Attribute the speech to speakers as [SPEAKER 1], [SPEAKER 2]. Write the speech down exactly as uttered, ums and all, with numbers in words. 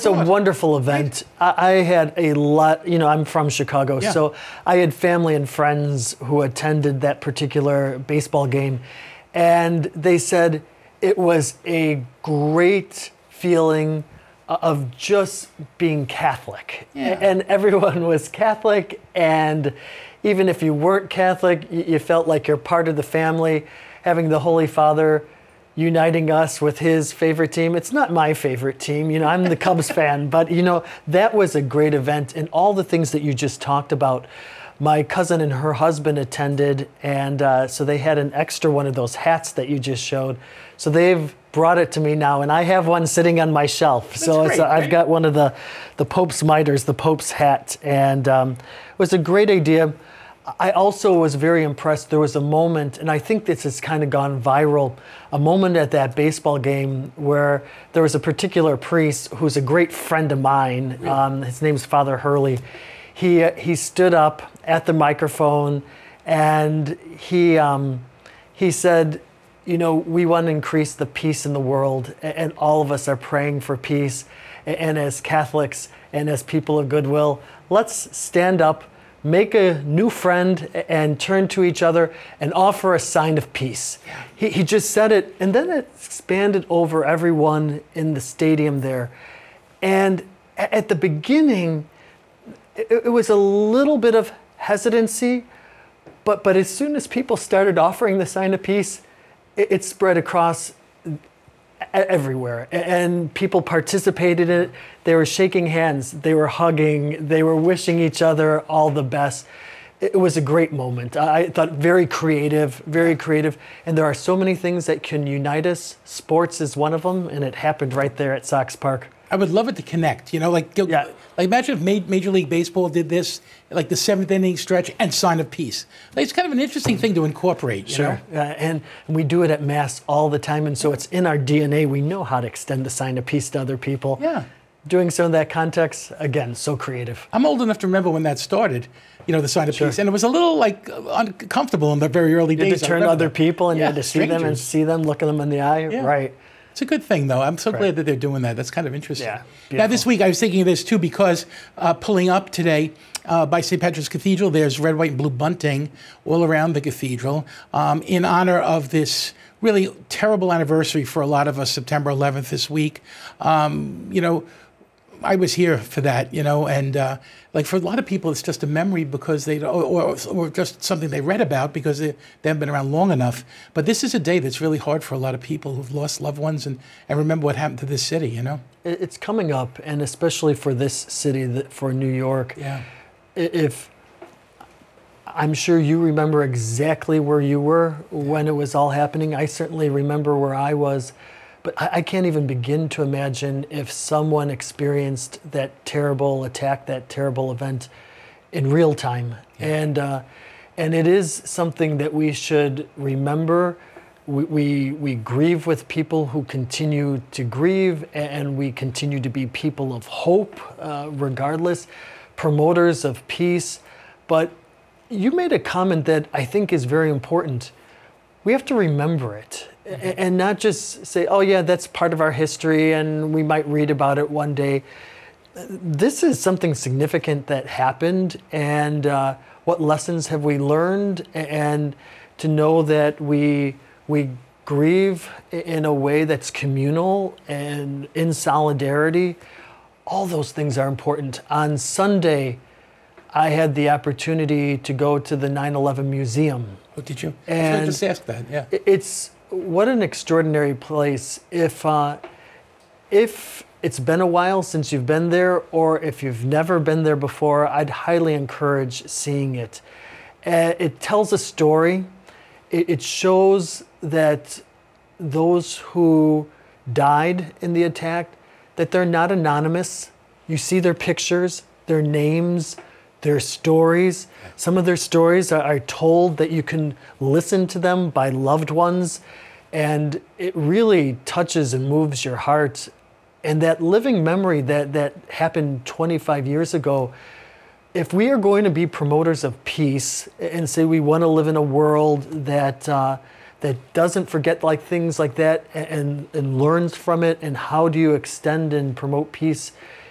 [SPEAKER 1] was a wonderful event. Right. I, I had a lot, you know, I'm from Chicago, yeah. so I had family and friends who attended that particular baseball game. And they said it was a great feeling of just being Catholic.
[SPEAKER 2] Yeah.
[SPEAKER 1] And everyone was Catholic, and even if you weren't Catholic, you felt like you're part of the family. Having the Holy Father uniting us with his favorite team. It's not my favorite team, you know, I'm the Cubs fan, but you know, that was a great event, and all the things that you just talked about. My cousin and her husband attended, and uh, so they had an extra one of those hats that you just showed. So they've brought it to me now, and I have one sitting on my shelf.
[SPEAKER 2] That's
[SPEAKER 1] so
[SPEAKER 2] great,
[SPEAKER 1] it's, uh,
[SPEAKER 2] right?
[SPEAKER 1] I've got one of the, the Pope's mitres, the Pope's hat, and um, it was a great idea. I also was very impressed. There was a moment, and I think this has kind of gone viral, a moment at that baseball game where there was a particular priest who's a great friend of mine.
[SPEAKER 2] Really?
[SPEAKER 1] Um, his name's Father Hurley. He uh, he stood up at the microphone, and he um, he said, you know, we want to increase the peace in the world, and all of us are praying for peace. And as Catholics and as people of goodwill, let's stand up, make a new friend, and turn to each other and offer a sign of peace.
[SPEAKER 2] Yeah.
[SPEAKER 1] He, he just said it, and then it expanded over everyone in the stadium there. And at the beginning, it, it was a little bit of hesitancy, but, but as soon as people started offering the sign of peace, it, it spread across everywhere, and people participated in it. They were shaking hands, they were hugging, they were wishing each other all the best. It was a great moment. I thought very creative, very creative. And there are so many things that can unite us. Sports is one of them, and it happened right there at Sox Park.
[SPEAKER 2] I would love it to connect, you know, like,
[SPEAKER 1] yeah.
[SPEAKER 2] like imagine if Major League Baseball did this, like the seventh inning stretch and sign of peace. Like, it's kind of an interesting thing to incorporate, you
[SPEAKER 1] sure.
[SPEAKER 2] know?
[SPEAKER 1] Uh, and we do it at Mass all the time, and so it's in our D N A. We know how to extend the sign of peace to other people.
[SPEAKER 2] Yeah.
[SPEAKER 1] Doing so in that context, again, so creative.
[SPEAKER 2] I'm old enough to remember when that started, you know, the sign of
[SPEAKER 1] sure.
[SPEAKER 2] peace, and it was a little, like, uncomfortable in the very early
[SPEAKER 1] you
[SPEAKER 2] days.
[SPEAKER 1] You had to turn to other
[SPEAKER 2] that.
[SPEAKER 1] people, and
[SPEAKER 2] yeah,
[SPEAKER 1] you had to see
[SPEAKER 2] strangers.
[SPEAKER 1] them and see them, look at them in the eye.
[SPEAKER 2] Yeah.
[SPEAKER 1] Right.
[SPEAKER 2] It's a good thing, though. I'm so
[SPEAKER 1] right.
[SPEAKER 2] glad that they're doing that. That's kind of interesting.
[SPEAKER 1] Yeah,
[SPEAKER 2] now, this week, I was thinking of this, too, because uh, pulling up today uh, by Saint Petrus Cathedral, there's red, white, and blue bunting all around the cathedral um, in honor of this really terrible anniversary for a lot of us, September eleventh this week. Um, you know, I was here for that, you know, and uh, like for a lot of people, it's just a memory because they, or, or, or just something they read about because they, they haven't been around long enough. But this is a day that's really hard for a lot of people who've lost loved ones and, and remember what happened to this city, you know?
[SPEAKER 1] It's coming up, and especially for this city, for New York.
[SPEAKER 2] Yeah.
[SPEAKER 1] If I'm sure you remember exactly where you were when it was all happening. I certainly remember where I was. But I can't even begin to imagine if someone experienced that terrible attack, that terrible event in real time. Yeah. And uh, and it is something that we should remember. We, we, we grieve with people who continue to grieve, and we continue to be people of hope, uh, regardless, promoters of peace. But you made a comment that I think is very important. We have to remember it. Mm-hmm. And not just say, oh yeah, that's part of our history and we might read about it one day. This is something significant that happened, and uh, what lessons have we learned? And to know that we we grieve in a way that's communal and in solidarity, all those things are important. On Sunday, I had the opportunity to go to the nine eleven Museum.
[SPEAKER 2] Oh, did you?
[SPEAKER 1] And
[SPEAKER 2] I just asked that, yeah.
[SPEAKER 1] It's what an extraordinary place. If uh, if it's been a while since you've been there, or if you've never been there before, I'd highly encourage seeing it. Uh, it tells a story. It, it shows that those who died in the attack, that they're not anonymous. You see their pictures, their names, their stories. Some of their stories are, are told that you can listen to them by loved ones, and it really touches and moves your heart. And that living memory that, that happened twenty-five years ago, if we are going to be promoters of peace and say we want to live in a world that uh, that doesn't forget like things like that and, and learns from it? And how do you extend and promote peace